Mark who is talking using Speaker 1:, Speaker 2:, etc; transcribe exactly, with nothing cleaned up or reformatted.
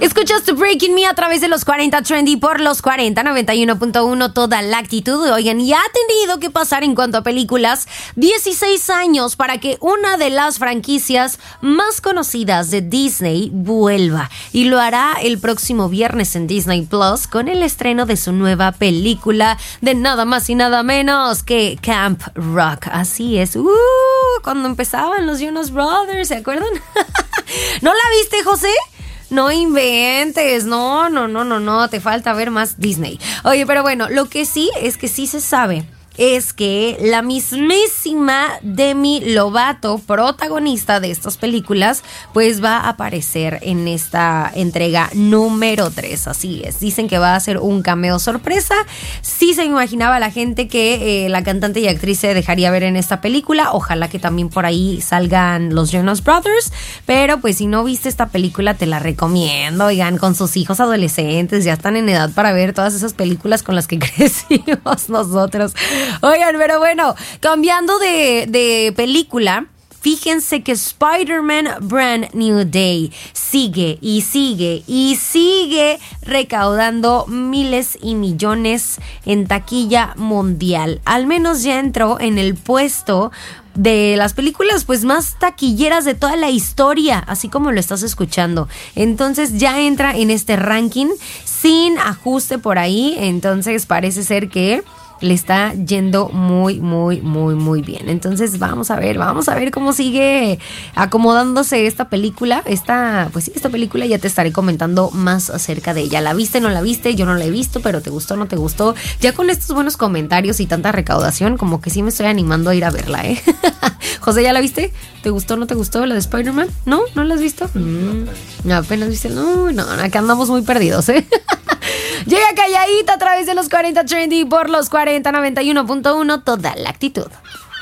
Speaker 1: Escuchaste Breaking Me a través de los cuarenta Trendy por los cuarenta, noventa y uno punto uno, toda la actitud. Oigan, y ha tenido que pasar en cuanto a películas dieciséis años para que una de las franquicias más conocidas de Disney vuelva. Y lo hará el próximo viernes en Disney Plus con el estreno de su nueva película de nada más y nada menos que Camp Rock. Así es. Uh, cuando empezaban los Jonas Brothers, ¿se acuerdan? ¿No la viste, José? No inventes, no, no, no, no, no, te falta ver más Disney. Oye, pero bueno, lo que sí es que sí se sabe es que la mismísima Demi Lovato, protagonista de estas películas, pues va a aparecer en esta entrega número tres. Así es, dicen que va a ser un cameo sorpresa. Sí se imaginaba la gente que eh, la cantante y actriz se dejaría ver en esta película. Ojalá que también por ahí salgan los Jonas Brothers. Pero pues si no viste esta película, te la recomiendo. Oigan, con sus hijos adolescentes, ya están en edad para ver todas esas películas con las que crecimos nosotros. Oigan, pero bueno, cambiando de, de película, fíjense que Spider-Man Brand New Day sigue y sigue y sigue recaudando miles y millones en taquilla mundial. Al menos ya entró en el puesto de las películas pues más taquilleras de toda la historia, así como lo estás escuchando. Entonces ya entra en este ranking sin ajuste por ahí. Entonces parece ser que le está yendo muy, muy, muy, muy bien. Entonces vamos a ver, vamos a ver cómo sigue acomodándose esta película. Esta, pues sí, esta película ya te estaré comentando más acerca de ella. ¿La viste, no la viste? Yo no la he visto, pero ¿te gustó, no te gustó? Ya con estos buenos comentarios y tanta recaudación, como que sí me estoy animando a ir a verla, ¿eh? José, ¿ya la viste? ¿Te gustó, no te gustó la de Spider-Man? ¿No? ¿No la has visto? Mm, no, apenas viste. No, no, acá andamos muy perdidos, ¿eh? Llega calladita a través de los cuarenta Trendy por los cuarenta, noventa y uno punto uno, toda la actitud.